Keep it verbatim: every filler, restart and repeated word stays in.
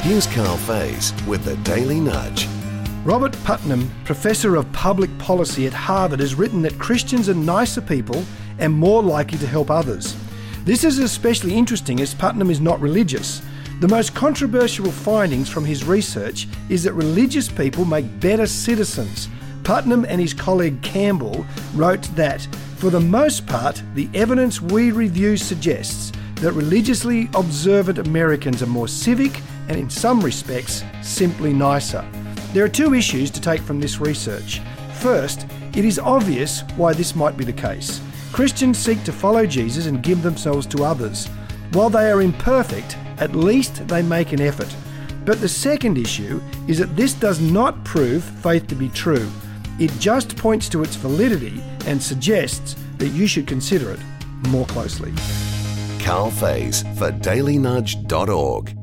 Here's Carl Faze with the Daily Nudge. Robert Putnam, Professor of Public Policy at Harvard, has written that Christians are nicer people and more likely to help others. This is especially interesting as Putnam is not religious. The most controversial findings from his research is that religious people make better citizens. Putnam and his colleague Campbell wrote that, for the most part, the evidence we review suggests that religiously observant Americans are more civic and, in some respects, simply nicer. There are two issues to take from this research. First, it is obvious why this might be the case. Christians seek to follow Jesus and give themselves to others. While they are imperfect, at least they make an effort. But the second issue is that this does not prove faith to be true. It just points to its validity and suggests that you should consider it more closely. Carl Faze for daily nudge dot org.